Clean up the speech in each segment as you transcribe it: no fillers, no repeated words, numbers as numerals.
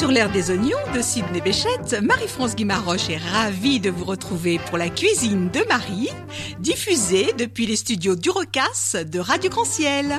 sur l'air des oignons de Sidney Béchette, Marie-France Guimaroche est ravie de vous retrouver pour la cuisine de Marie, diffusée depuis les studios du Rocas de Radio Grand Ciel.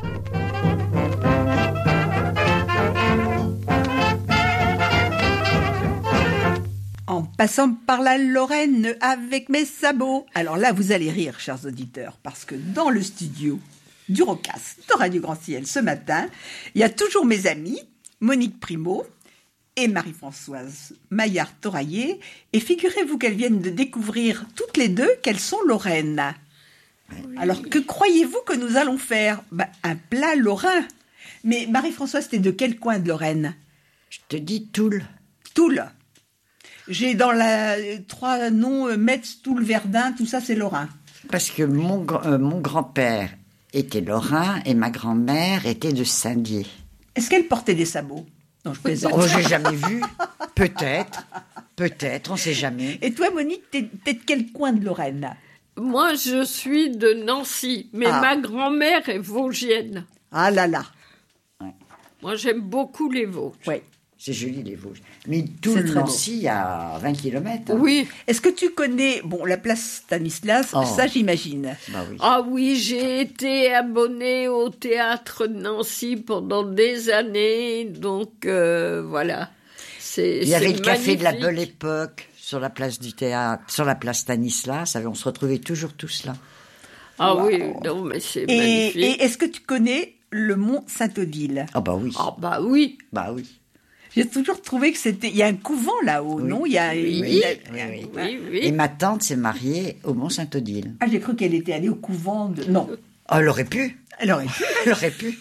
En passant par la Lorraine avec mes sabots. Alors là, vous allez rire, chers auditeurs, parce que dans le studio du Rocas de Radio Grand Ciel ce matin, il y a toujours mes amis, Monique Primo et Marie-Françoise Maillard-Thoraillé. Et figurez-vous qu'elles viennent de découvrir toutes les deux qu'elles sont lorraines. Oui. Alors, que croyez-vous que nous allons faire ? Un plat lorrain. Mais Marie-Françoise, t'es de quel coin de Lorraine ? Je te dis Toul. Toul. J'ai dans la 3 noms, Metz, Toul, Verdun, tout ça c'est lorrain. Parce que mon grand-père était lorrain et ma grand-mère était de Saint-Dié. Est-ce qu'elle portait des sabots ? Non, je plaisante. Oh, j'ai jamais vu. Peut-être, on sait jamais. Et toi, Monique, t'es de quel coin de Lorraine ? Moi, je suis de Nancy, mais ma grand-mère est vosgienne. Ah là là. Ouais. Moi, j'aime beaucoup les Vosges. Oui. C'est joli, les Vosges. Mais tout le Nancy, il y a 20 km. Hein. Oui. Est-ce que tu connais, la place Stanislas, ça j'imagine. Bah oui. Ah oui, j'ai été abonnée au théâtre de Nancy pendant des années, donc voilà. Il y avait le café de la Belle Époque sur la place du théâtre, sur la place Stanislas. On se retrouvait toujours tous là. Ah wow. Oui, non, mais c'est magnifique. Et est-ce que tu connais le mont Saint-Odile ? Ah bah oui. Ah bah oui. Bah oui. J'ai toujours trouvé que c'était... Il y a un couvent là-haut, oui. Non ? Il y a... Oui. Et ma tante s'est mariée au Mont Saint-Odile. Ah, j'ai cru qu'elle était allée au couvent de... Non. Oh, elle aurait pu. Elle aurait pu.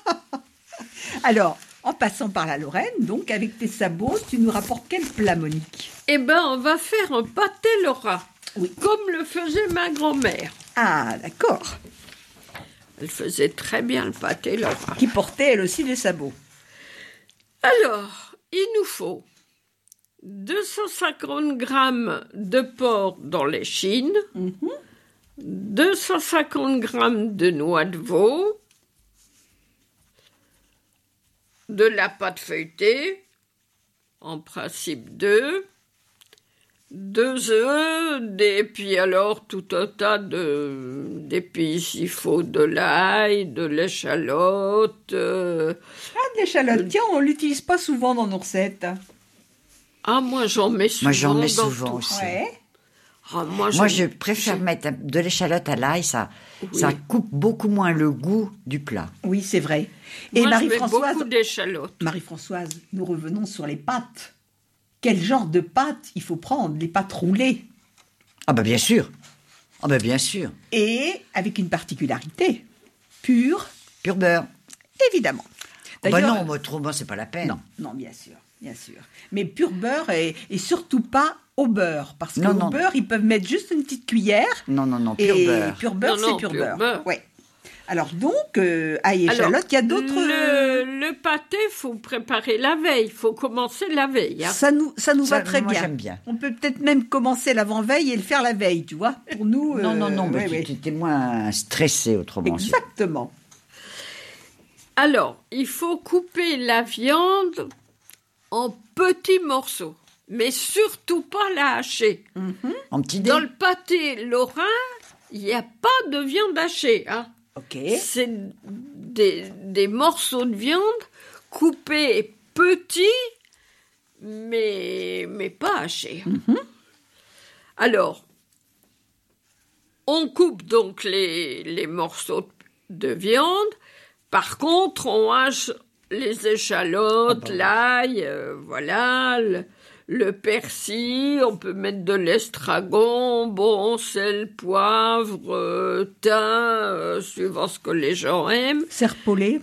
Alors, en passant par la Lorraine, donc, avec tes sabots, tu nous rapportes quel plat, Monique ? Eh ben, on va faire un pâté lorrain. Oui. Comme le faisait ma grand-mère. Ah, d'accord. Elle faisait très bien le pâté lorrain. Qui portait, elle aussi, des sabots. Alors, il nous faut 250 grammes de porc dans l'échine, 250 grammes de noix de veau, de la pâte feuilletée, en principe 2 œufs, et puis alors tout un tas d'épices. Il faut de l'ail, de l'échalote. De l'échalote. Tiens, on l'utilise pas souvent dans nos recettes. Ah, moi j'en mets souvent. Moi j'en mets souvent aussi. Ouais. Ah, moi je préfère mettre de l'échalote à l'ail, ça coupe beaucoup moins le goût du plat. Oui, c'est vrai. Et Marie-Françoise, je mets beaucoup d'échalote. Marie-Françoise, nous revenons sur les pâtes. Quel genre de pâtes il faut prendre ? Les pâtes roulées. Ah bien sûr. Ah bien sûr. Et avec une particularité, pur beurre. Évidemment. Non, autrement c'est pas la peine. Non, bien sûr. Mais pur beurre et surtout pas au beurre, parce qu'au beurre ils peuvent mettre juste une petite cuillère. Non, pur beurre. Pur beurre, c'est pur beurre. Ouais. Alors donc, ail et échalote, il y a d'autres... Le pâté, il faut préparer la veille, il faut commencer la veille. Hein. Ça nous va très moi, bien. J'aime bien. On peut peut-être même commencer l'avant-veille et le faire la veille, tu vois. Pour nous... Non, tu étais moins stressé autrement. Exactement. Alors, il faut couper la viande en petits morceaux, mais surtout pas la hacher. En petits dés. Dans le pâté lorrain, il n'y a pas de viande hachée, hein. Ok. C'est des morceaux de viande coupés petits, mais pas hachés. Alors, on coupe donc les morceaux de viande. Par contre, on hache les échalotes, l'ail, le persil, on peut mettre de l'estragon, sel, poivre, thym, suivant ce que les gens aiment. Serpollet.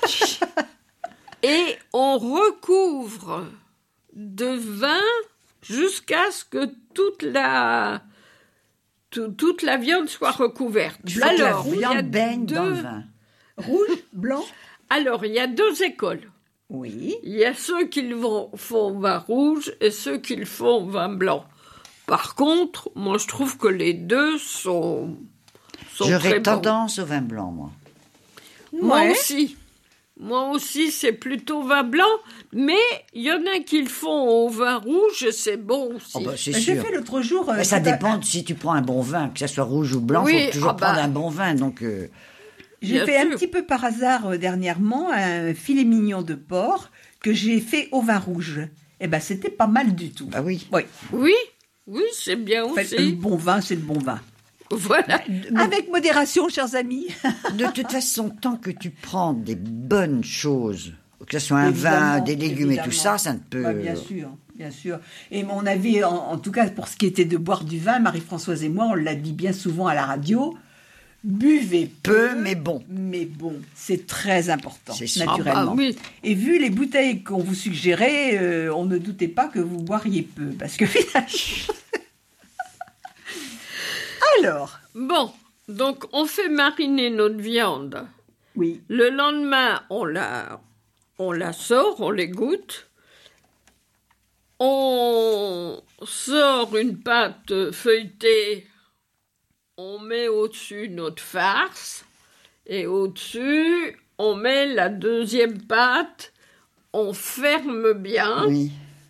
Et on recouvre de vin jusqu'à ce que toute la viande soit recouverte. Alors, la viande baigne dans le vin. Rouge, blanc. Alors, il y a 2 écoles. Oui. Il y a ceux qui font vin rouge et ceux qui le font vin blanc. Par contre, moi, je trouve que les deux sont J'aurais très tendance au vin blanc, moi. Moi aussi. Moi aussi, c'est plutôt vin blanc, mais il y en a qui le font au vin rouge, c'est bon aussi. Oh bah, c'est J'ai sûr. fait l'autre jour... Ça dépend si tu prends un bon vin, que ça soit rouge ou blanc, il faut toujours prendre un bon vin. Donc, J'ai Bien fait sûr. un petit peu par hasard dernièrement un filet mignon de porc que j'ai fait au vin rouge. Eh ben, c'était pas mal du tout. bah oui. Oui. Oui, c'est bien En fait, aussi. le bon vin, c'est le bon vin. Voilà. Avec modération, chers amis. De toute façon, tant que tu prends des bonnes choses, que ce soit un Évidemment, vin, des légumes et tout ça, ça ne peut... Bah, bien sûr. Et on avait, en tout cas, pour ce qui était de boire du vin, Marie-Françoise et moi, on l'a dit bien souvent à la radio, buvez Peu, mais bon. Mais bon, c'est très important, C'est sûr. naturellement. Ah bah oui. Et vu les bouteilles qu'on vous suggérait, on ne doutait pas que vous boiriez peu, parce que finalement... Alors, Bon, donc on fait mariner notre viande. oui, Le lendemain, on la sort, on l'égoutte. On sort une pâte feuilletée, on met au-dessus notre farce, et au-dessus, on met la deuxième pâte, on ferme bien, Oui.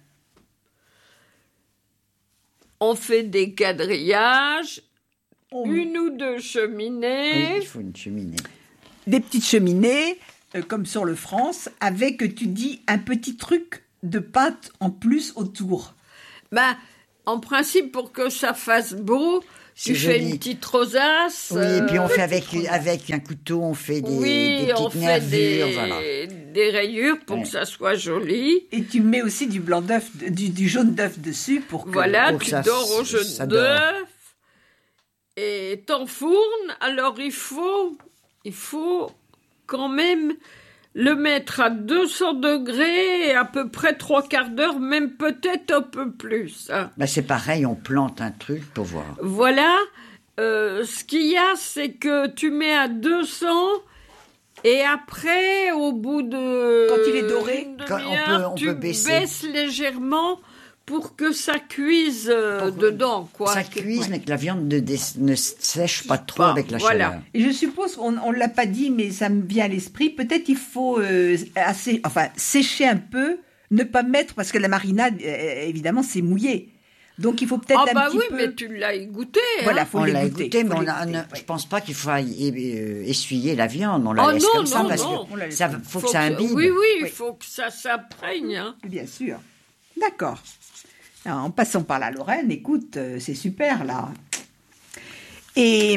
on fait des quadrillages, on- une ou deux Oui, cheminées. il faut une cheminée. des petites cheminées, comme sur le France, avec, tu dis, un petit truc de pâte en plus autour. Ben, en principe, pour que ça fasse beau, tu C'est fais joli. une petite rosace. Oui, et puis on fait avec un couteau, on fait des on petites fait nervures, voilà. des rayures pour Ouais. que ça soit joli. Et tu mets aussi du blanc d'œuf, du jaune d'œuf dessus pour que... Voilà, pour que tu ça dors au s- jaune ça dort. d'œuf et t'enfournes. Alors il faut quand même le mettre à 200 degrés et à peu près 3/4 d'heure, même peut-être un peu plus. Hein. Bah, c'est pareil, on plante un truc pour voir. Voilà. Ce qu'il y a, c'est que tu mets à 200 et après, au bout de... Quand il est doré, une quand demi-heure, on tu peut baisser. baisses légèrement pour que ça cuise dedans, quoi. Ça cuise, mais que la viande ne sèche pas trop Pas, avec la voilà. chaleur. Et je suppose, on ne l'a pas dit, mais ça me vient à l'esprit, peut-être il faut sécher un peu, ne pas mettre, parce que la marinade, évidemment, c'est mouillé. Donc il faut peut-être Ah un bah petit oui, peu... mais tu l'as égoutté. Voilà, Hein. faut On l'a l'égoutter. égoutté, mais faut je l'égoutter, pense pas qu'il faut essuyer la viande. On la Oh laisse non, comme ça non, parce non. On la que laisse ça comme faut que ça imbibe. Oui, il Oui. faut que ça s'imprègne. Hein. Bien sûr. D'accord. Alors, en passant par la Lorraine, écoute, c'est super, là. Et...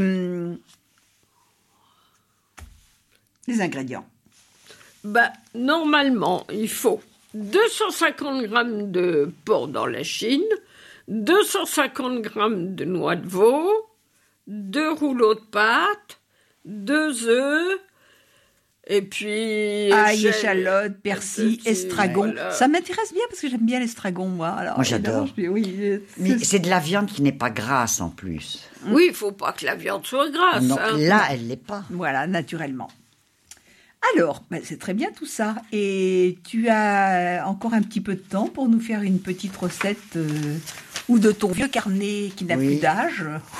les ingrédients. Bah, normalement, il faut 250 grammes de porc dans la chine, 250 grammes de noix de veau, 2 rouleaux de pâte, 2 œufs, et puis... Ail, échalote, persil, petit, estragon. voilà. Ça m'intéresse bien parce que j'aime bien l'estragon, moi. Alors, Moi, j'adore. évidemment, oui, Mais c'est de la viande qui n'est pas grasse en plus. Oui, il faut pas que la viande soit grasse. Donc hein. là, elle l'est pas. Voilà, naturellement. Alors, c'est très bien tout ça. Et tu as encore un petit peu de temps pour nous faire une petite recette ou de ton vieux carnet qui n'a Oui. plus d'âge.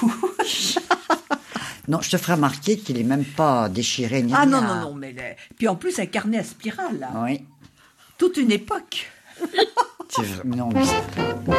Non, je te ferai remarquer qu'il est même pas déchiré ni Ah rien. non, mais... Puis en plus, un carnet à spirale, là. Oui. Toute une époque. Non, mais